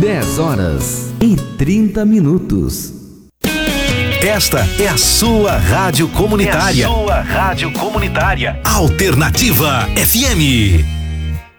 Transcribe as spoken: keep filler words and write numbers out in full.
dez horas e trinta minutos. Esta é a sua rádio comunitária. É a sua rádio comunitária. Alternativa F M.